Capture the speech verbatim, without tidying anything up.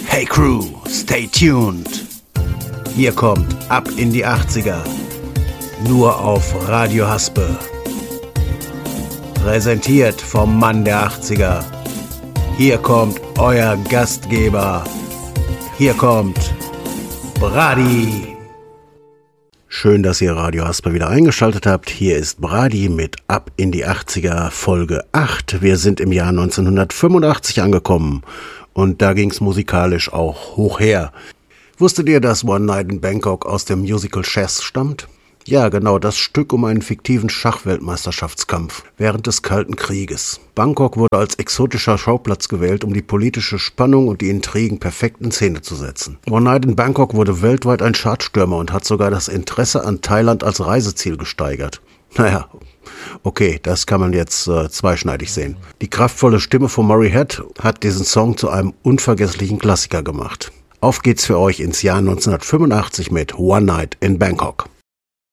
Hey Crew, stay tuned. Hier kommt Ab in die achtziger. Nur auf Radio Haspe. Präsentiert vom Mann der achtziger. Hier kommt euer Gastgeber. Hier kommt Brady. Schön, dass ihr Radio Haspe wieder eingeschaltet habt. Hier ist Brady mit Ab in die achtziger Folge acht. Wir sind im Jahr neunzehnhundertfünfundachtzig angekommen und da ging's musikalisch auch hoch her. Wusstet ihr, dass One Night in Bangkok aus dem Musical Chess stammt? Ja, genau, das Stück um einen fiktiven Schachweltmeisterschaftskampf während des Kalten Krieges. Bangkok wurde als exotischer Schauplatz gewählt, um die politische Spannung und die Intrigen perfekt in Szene zu setzen. One Night in Bangkok wurde weltweit ein Chartstürmer und hat sogar das Interesse an Thailand als Reiseziel gesteigert. Naja, okay, das kann man jetzt äh, zweischneidig sehen. Die kraftvolle Stimme von Murray Head hat diesen Song zu einem unvergesslichen Klassiker gemacht. Auf geht's für euch ins Jahr neunzehnhundertfünfundachtzig mit One Night in Bangkok.